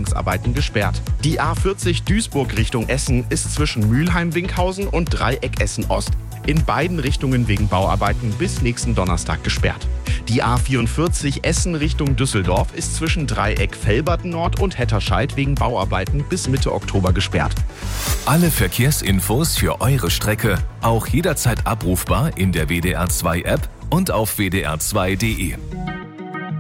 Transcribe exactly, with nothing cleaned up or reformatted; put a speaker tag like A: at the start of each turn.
A: Sanierungsarbeiten gesperrt. Die A vierzig Duisburg Richtung Essen ist zwischen Mülheim-Winkhausen und Dreieck Essen-Ost in beiden Richtungen wegen Bauarbeiten bis nächsten Donnerstag gesperrt. Die A vierundvierzig Essen Richtung Düsseldorf ist zwischen Dreieck Velbert Nord und Hetterscheid wegen Bauarbeiten bis Mitte Oktober gesperrt.
B: Alle Verkehrsinfos für eure Strecke auch jederzeit abrufbar in der W D R zwei App und auf w d r zwei punkt d e.